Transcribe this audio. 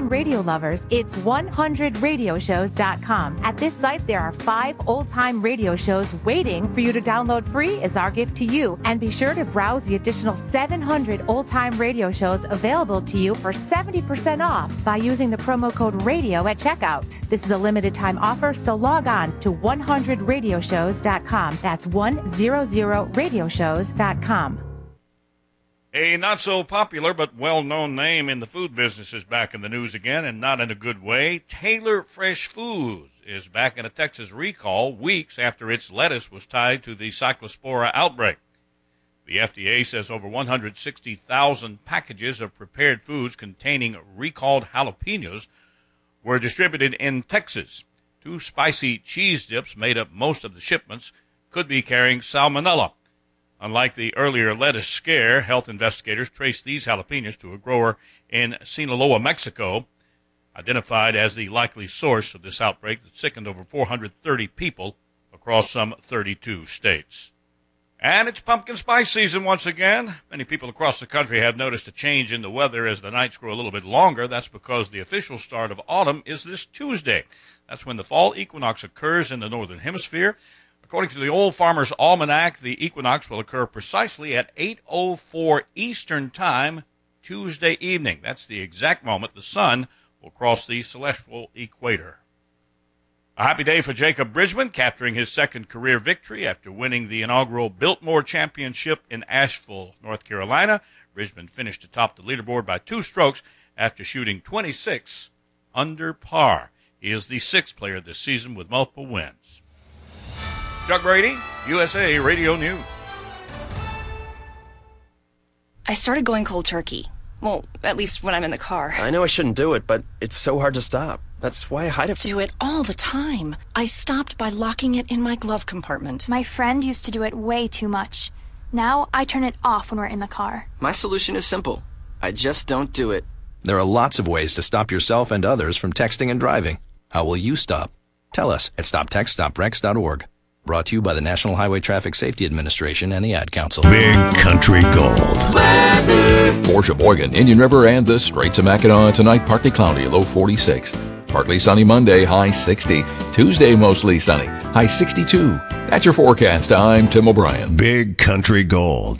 old-time radio lovers, it's 100radioshows.com. At this site, there are 5 old-time radio shows waiting for you to download free as our gift to you. And be sure to browse the additional 700 old-time radio shows available to you for 70% off by using the promo code RADIO at checkout. This is a limited-time offer, so log on to 100radioshows.com. That's 100radioshows.com. A not-so-popular but well-known name in the food business is back in the news again, and not in a good way. Taylor Fresh Foods is back in a Texas recall weeks after its lettuce was tied to the Cyclospora outbreak. The FDA says over 160,000 packages of prepared foods containing recalled jalapenos were distributed in Texas. 2 spicy cheese dips made up most of the shipments could be carrying salmonella. Unlike the earlier lettuce scare, health investigators traced these jalapenos to a grower in Sinaloa, Mexico, identified as the likely source of this outbreak that sickened over 430 people across some 32 states. And it's pumpkin spice season once again. Many people across the country have noticed a change in the weather as the nights grow a little bit longer. That's because the official start of autumn is this Tuesday. That's when the fall equinox occurs in the northern hemisphere. According to the Old Farmer's Almanac, the equinox will occur precisely at 8:04 Eastern Time, Tuesday evening. That's the exact moment the sun will cross the celestial equator. A happy day for Jacob Bridgman, capturing his second career victory after winning the inaugural Biltmore Championship in Asheville, North Carolina. Bridgman finished atop the leaderboard by 2 strokes after shooting 26 under par. He is the 6th player this season with multiple wins. Chuck Brady, USA Radio News. I started going cold turkey. Well, at least when I'm in the car. I know I shouldn't do it, but it's so hard to stop. That's why I hide it. Do it all the time. I stopped by locking it in my glove compartment. My friend used to do it way too much. Now I turn it off when we're in the car. My solution is simple. I just don't do it. There are lots of ways to stop yourself and others from texting and driving. How will you stop? Tell us at stoptextstoprex.org. Brought to you by the National Highway Traffic Safety Administration and the Ad Council. Big Country Gold. For Sheboygan, Indian River, and the Straits of Mackinac tonight, partly cloudy, low 46. Partly sunny Monday, high 60. Tuesday, mostly sunny, high 62. That's your forecast. I'm Tim O'Brien. Big Country Gold.